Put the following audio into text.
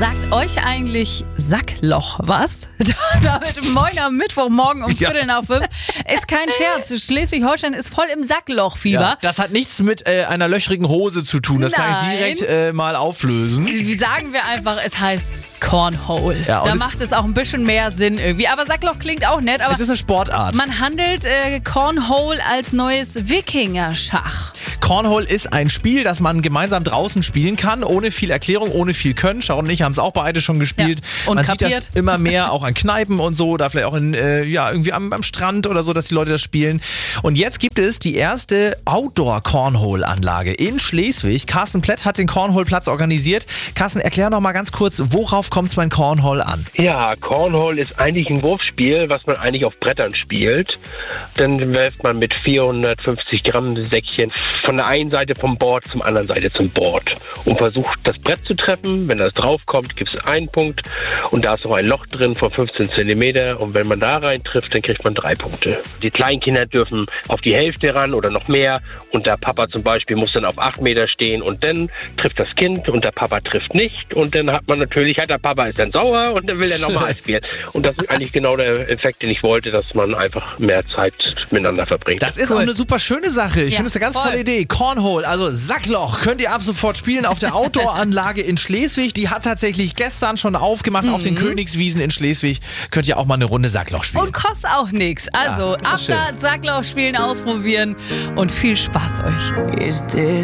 Sagt euch eigentlich Sackloch was? Damit moin am Mittwochmorgen um 4:45. Ist kein Scherz. Schleswig-Holstein ist voll im Sacklochfieber. Ja, das hat nichts mit einer löchrigen Hose zu tun. Das kann ich direkt mal auflösen. Wie sagen wir einfach, es heißt Cornhole. Ja, da macht es auch ein bisschen mehr Sinn irgendwie. Aber Sackloch klingt auch nett. Aber es ist eine Sportart. Man handelt Cornhole als neues Wikingerschach. Cornhole ist ein Spiel, das man gemeinsam draußen spielen kann, ohne viel Erklärung, ohne viel Können. Sharon und ich haben es auch beide schon gespielt. Ja, und man kapiert. sieht das immer mehr auch an Kneipen und so, oder vielleicht auch irgendwie am Strand oder so, dass die Leute das spielen. Und jetzt gibt es die erste Outdoor-Cornhole-Anlage in Schleswig. Carsten Plett hat den Cornhole-Platz organisiert. Carsten, erklär noch mal ganz kurz, worauf kommt es beim Cornhole an? Ja, Cornhole ist eigentlich ein Wurfspiel, was man eigentlich auf Brettern spielt. Dann werft man mit 450 Gramm Säckchen von der einen Seite vom Board zum anderen Seite zum Board und versucht das Brett zu treffen. Wenn das draufkommt, gibt es einen Punkt und da ist noch ein Loch drin von 15 cm und wenn man da rein trifft, dann kriegt man 3 Punkte. Die Kleinkinder dürfen auf die Hälfte ran oder noch mehr und der Papa zum Beispiel muss dann auf 8 Meter stehen und dann trifft das Kind und der Papa trifft nicht und dann hat man natürlich, der Papa ist dann sauer und dann will er nochmal spielen. Und das ist eigentlich genau der Effekt, den ich wollte, dass man einfach mehr Zeit miteinander verbringt. Das ist auch eine super schöne Sache. Ich finde es eine ganz tolle Idee. Cornhole, also Sackloch, könnt ihr ab sofort spielen auf der Outdoor-Anlage in Schleswig. Die hat tatsächlich gestern schon aufgemacht auf den Königswiesen in Schleswig. Könnt ihr auch mal eine Runde Sackloch spielen. Und kostet auch nichts. Also ab da Sackloch spielen, ausprobieren und viel Spaß euch.